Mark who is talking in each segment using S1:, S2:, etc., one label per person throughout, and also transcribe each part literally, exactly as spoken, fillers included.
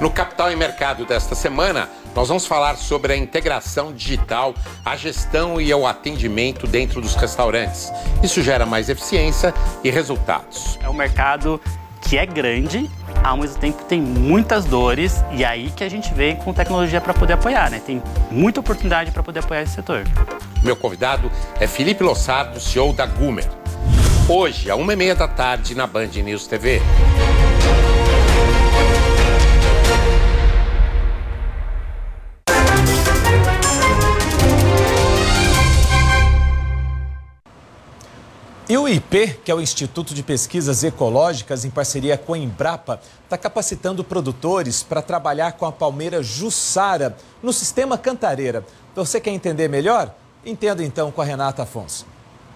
S1: No Capital em Mercado desta semana, nós vamos falar sobre a integração digital, a gestão e o atendimento dentro dos restaurantes. Isso gera mais eficiência e resultados.
S2: É um mercado que é grande, ao mesmo tempo tem muitas dores, e é aí que a gente vem com tecnologia para poder apoiar, né? Tem muita oportunidade para poder apoiar esse setor.
S1: Meu convidado é Felipe Lossardo, C E O da Gumer. Hoje, à uma e meia da tarde, na Band News T V.
S3: E o I P, que é o Instituto de Pesquisas Ecológicas, em parceria com a Embrapa, está capacitando produtores para trabalhar com a palmeira Jussara no sistema Cantareira. Você quer entender melhor? Entenda então com a Renata Afonso.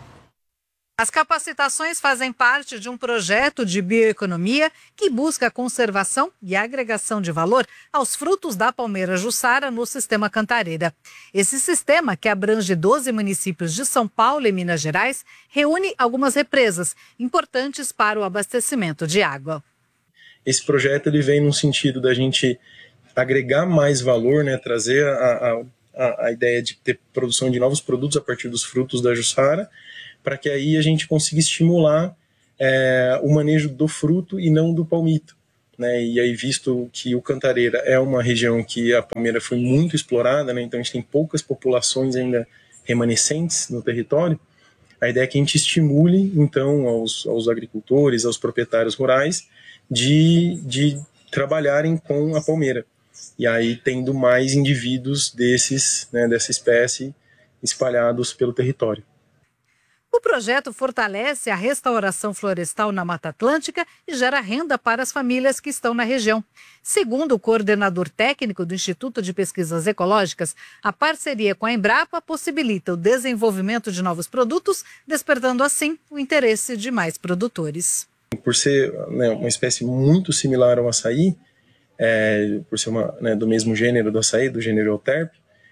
S4: As capacitações fazem parte de um projeto de bioeconomia que busca a conservação e a agregação de valor aos frutos da palmeira Jussara no sistema Cantareira. Esse sistema, que abrange doze municípios de São Paulo e Minas Gerais, reúne algumas represas importantes para o abastecimento de água.
S5: Esse projeto ele vem no sentido da gente agregar mais valor, né, trazer a, a, a ideia de ter produção de novos produtos a partir dos frutos da Jussara, para que aí a gente consiga estimular é, o manejo do fruto e não do palmito, né? E aí, visto que o Cantareira é uma região que a palmeira foi muito explorada, né? Então a gente tem poucas populações ainda remanescentes no território, a ideia é que a gente estimule, então, aos, aos agricultores, aos proprietários rurais, de, de trabalharem com a palmeira. E aí tendo mais indivíduos desses, né, dessa espécie espalhados pelo território.
S4: O projeto fortalece a restauração florestal na Mata Atlântica e gera renda para as famílias que estão na região. Segundo o coordenador técnico do Instituto de Pesquisas Ecológicas, a parceria com a Embrapa possibilita o desenvolvimento de novos produtos, despertando assim o interesse de mais produtores.
S5: Por ser, né, uma espécie muito similar ao açaí, é, por ser uma, né, do mesmo gênero do açaí, do gênero Euterpe,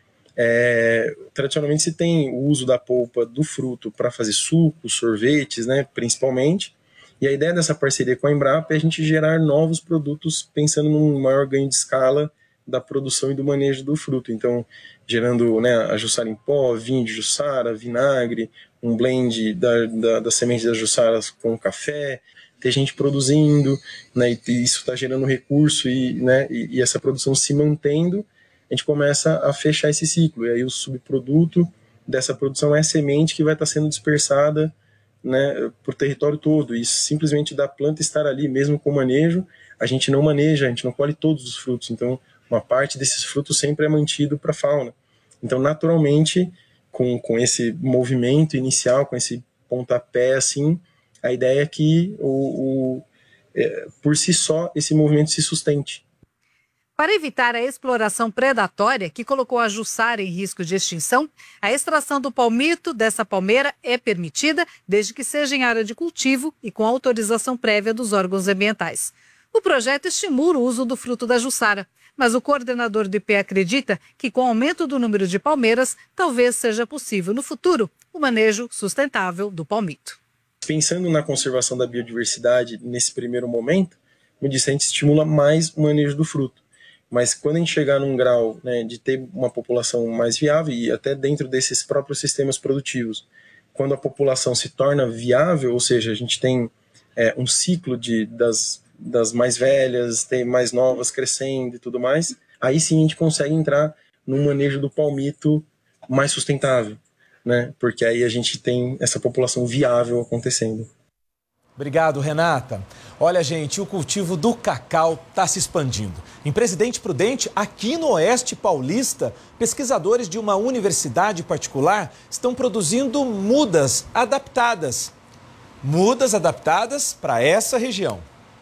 S5: É, tradicionalmente se tem o uso da polpa do fruto para fazer sucos, sorvetes, né, principalmente, e a ideia dessa parceria com a Embrapa é a gente gerar novos produtos pensando num maior ganho de escala da produção e do manejo do fruto, então gerando, né, a Jussara em pó, vinho de Jussara, vinagre, um blend da, da, das sementes das Jussaras com café, ter gente produzindo, né, e isso está gerando recurso e, né, e, e essa produção se mantendo, a gente começa a fechar esse ciclo, e aí o subproduto dessa produção é a semente que vai estar sendo dispersada, né, por território todo, e simplesmente da planta estar ali, mesmo com manejo, a gente não maneja, a gente não colhe todos os frutos, então uma parte desses frutos sempre é mantido para a fauna. Então, naturalmente, com, com esse movimento inicial, com esse pontapé, assim, a ideia é que, o, o, é, por si só, esse movimento se sustente.
S4: Para evitar a exploração predatória que colocou a Jussara em risco de extinção, a extração do palmito dessa palmeira é permitida desde que seja em área de cultivo e com autorização prévia dos órgãos ambientais. O projeto estimula o uso do fruto da Jussara, mas o coordenador do I P acredita que com o aumento do número de palmeiras, talvez seja possível no futuro o manejo sustentável do palmito.
S5: Pensando na conservação da biodiversidade nesse primeiro momento, como eu disse, a gente estimula mais o manejo do fruto. Mas quando a gente chegar num grau, né, de ter uma população mais viável e até dentro desses próprios sistemas produtivos, quando a população se torna viável, ou seja, a gente tem é, um ciclo de, das, das mais velhas, tem mais novas crescendo e tudo mais, aí sim a gente consegue entrar num manejo do palmito mais sustentável, né, porque aí a gente tem essa população viável acontecendo.
S3: Obrigado, Renata. Olha, gente, o cultivo do cacau está se expandindo. Em Presidente Prudente, aqui no Oeste Paulista, pesquisadores de uma universidade particular estão produzindo mudas adaptadas. Mudas adaptadas para essa região.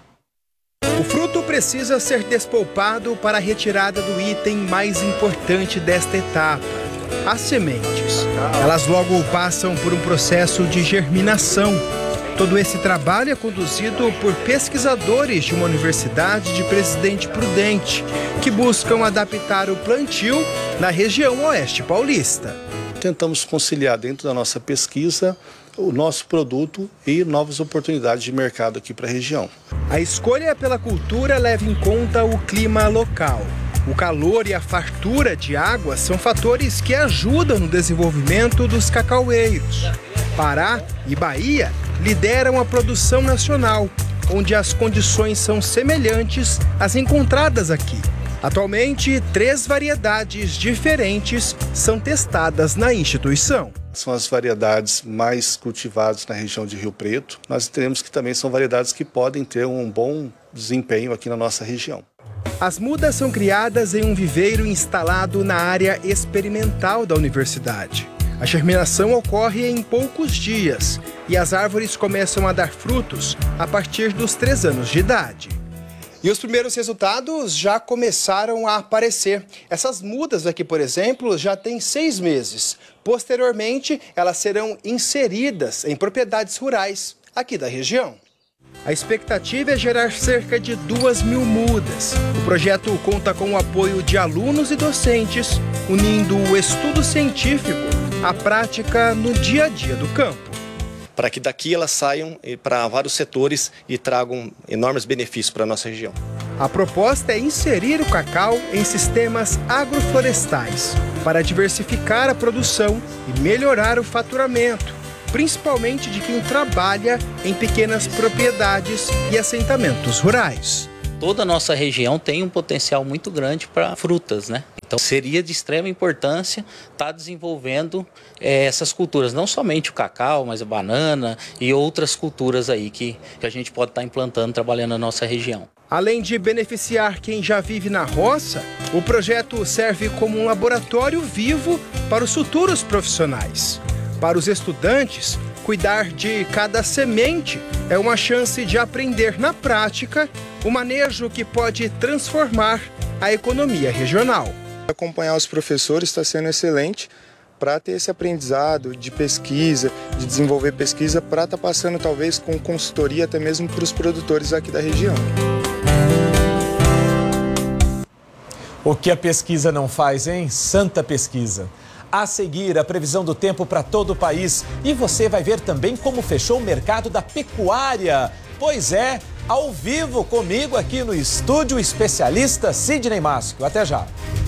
S6: O fruto precisa ser despolpado para a retirada do item mais importante desta etapa, as sementes. Elas logo passam por um processo de germinação. Todo esse trabalho é conduzido por pesquisadores de uma universidade de Presidente Prudente, que buscam adaptar o plantio na região oeste paulista.
S7: Tentamos conciliar dentro da nossa pesquisa o nosso produto e novas oportunidades de mercado aqui para a região.
S6: A escolha pela cultura leva em conta o clima local. O calor e a fartura de água são fatores que ajudam no desenvolvimento dos cacaueiros. Pará e Bahia lideram a produção nacional, onde as condições são semelhantes às encontradas aqui. Atualmente, três variedades diferentes são testadas na instituição.
S7: São as variedades mais cultivadas na região de Rio Preto. Nós entendemos que também são variedades que podem ter um bom desempenho aqui na nossa região.
S6: As mudas são criadas em um viveiro instalado na área experimental da universidade. A germinação ocorre em poucos dias e as árvores começam a dar frutos a partir dos três anos de idade. E os primeiros resultados já começaram a aparecer. Essas mudas aqui, por exemplo, já têm seis meses. Posteriormente, elas serão inseridas em propriedades rurais aqui da região. A expectativa é gerar cerca de duas mil mudas. O projeto conta com o apoio de alunos e docentes, unindo o estudo científico à prática no dia a dia do campo.
S8: Para que daqui elas saiam para vários setores e tragam enormes benefícios para a nossa região.
S6: A proposta é inserir o cacau em sistemas agroflorestais para diversificar a produção e melhorar o faturamento, principalmente de quem trabalha em pequenas propriedades e assentamentos rurais.
S9: Toda a nossa região tem um potencial muito grande para frutas, né? Então seria de extrema importância estar desenvolvendo é, essas culturas, não somente o cacau, mas a banana e outras culturas aí que, que a gente pode estar implantando, trabalhando na nossa região.
S6: Além de beneficiar quem já vive na roça, o projeto serve como um laboratório vivo para os futuros profissionais. Para os estudantes, cuidar de cada semente é uma chance de aprender na prática o manejo que pode transformar a economia regional.
S10: Acompanhar os professores está sendo excelente para ter esse aprendizado de pesquisa, de desenvolver pesquisa, para estar passando talvez com consultoria até mesmo para os produtores aqui da região.
S3: O que a pesquisa não faz, hein? Santa pesquisa. A seguir, a previsão do tempo para todo o país. E você vai ver também como fechou o mercado da pecuária. Pois é, ao vivo comigo aqui no estúdio, o especialista Sidney Masco. Até já.